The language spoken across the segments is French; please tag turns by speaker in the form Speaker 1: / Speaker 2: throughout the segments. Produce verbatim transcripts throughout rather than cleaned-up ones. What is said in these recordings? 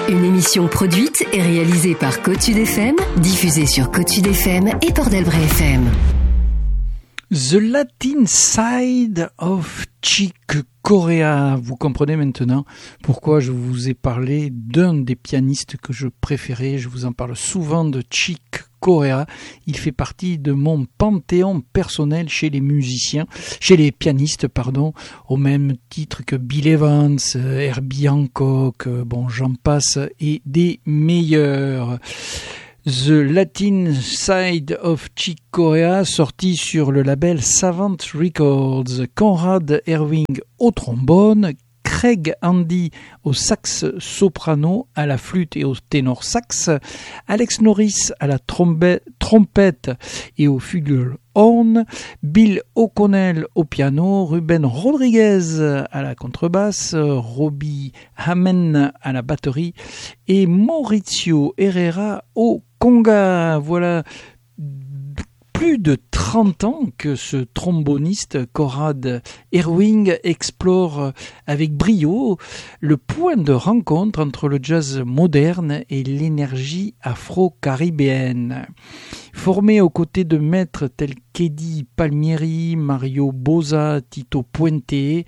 Speaker 1: Une émission produite et réalisée par Cotude F M, diffusée sur Cotude F M et Port d'Albret F M.
Speaker 2: The Latin Side of Chick Corea. Vous comprenez maintenant pourquoi je vous ai parlé d'un des pianistes que je préférais. Je vous en parle souvent de Chick Corea. Il fait partie de mon panthéon personnel chez les musiciens, chez les pianistes, pardon, au même titre que Bill Evans, Herbie Hancock, bon, j'en passe, et des meilleurs. The Latin Side of Chick Corea, sorti sur le label Savant Records. Conrad Erving au trombone, Craig Handy au sax soprano, à la flûte et au ténor sax, Alex Norris à la trombe- trompette et au flugelhorn, Bill O'Connell au piano, Ruben Rodriguez à la contrebasse, Robbie Hamen à la batterie et Maurizio Herrera au conga. Voilà plus de trente ans que ce tromboniste Conrad Erving explore avec brio le point de rencontre entre le jazz moderne et l'énergie afro-caribéenne. Formé aux côtés de maîtres tels qu'Eddie Palmieri, Mario Bozza, Tito Puente,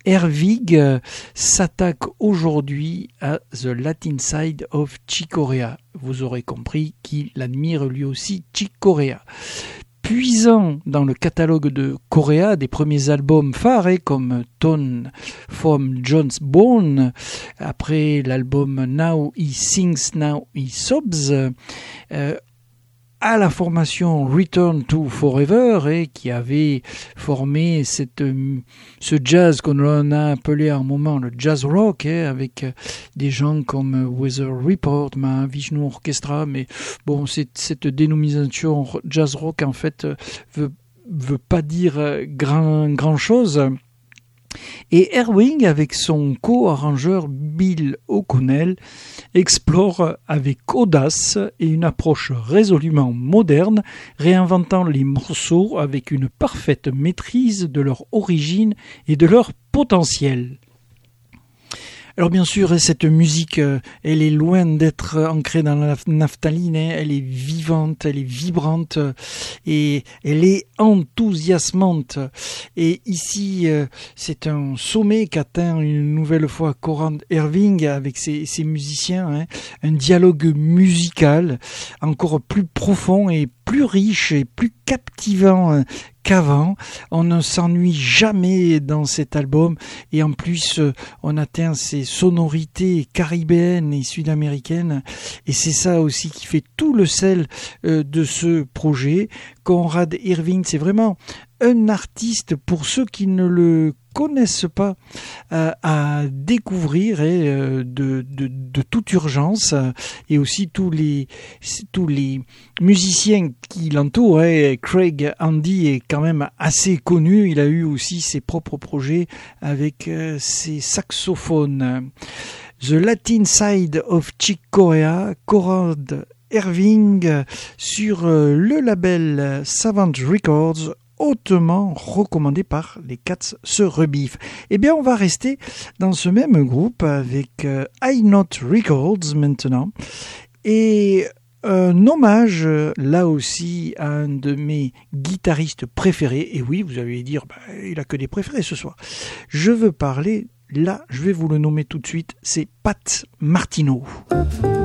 Speaker 2: Erving s'attaque aujourd'hui à The Latin Side of Chick Corea. Vous aurez compris qu'il admire lui aussi Chick Corea. Puisant dans le catalogue de Corea des premiers albums phares comme Tone from John's Bone, après l'album Now He Sings, Now He Sobs, euh, à la formation Return to Forever, et qui avait formé cette, ce jazz qu'on a appelé à un moment le jazz rock, hein, avec des gens comme Weather Report, Mahavishnu Orchestra, mais bon, c'est, cette dénomination jazz rock en fait veut, veut pas dire grand, grand chose. Et Erving, avec son co-arrangeur Bill O'Connell, explore avec audace et une approche résolument moderne, réinventant les morceaux avec une parfaite maîtrise de leur origine et de leur potentiel. Alors bien sûr, cette musique, elle est loin d'être ancrée dans la naphtaline, elle est vivante, elle est vibrante et elle est enthousiasmante. Et ici, c'est un sommet qu'atteint une nouvelle fois Conrad Erving avec ses, ses musiciens, hein, un dialogue musical encore plus profond et plus riche et plus captivant qu'avant. On ne s'ennuie jamais dans cet album et en plus on atteint ces sonorités caribéennes et sud-américaines et c'est ça aussi qui fait tout le sel de ce projet. Conrad Erving, c'est vraiment un artiste, pour ceux qui ne le connaissent pas, euh, à découvrir et, euh, de, de, de toute urgence, et aussi tous les, tous les musiciens qui l'entourent. Hein. Craig Handy est quand même assez connu, il a eu aussi ses propres projets avec euh, ses saxophones. The Latin Side of Chick Corea, Conrad Erving sur euh, le label Savant Records, hautement recommandé par les Cats se rebiffent. Eh bien, on va rester dans ce même groupe avec euh, High Note Records maintenant. Et un hommage, là aussi, à un de mes guitaristes préférés. Et oui, vous allez dire, bah, il a que des préférés ce soir. Je veux parler, là, je vais vous le nommer tout de suite, c'est Pat Martino.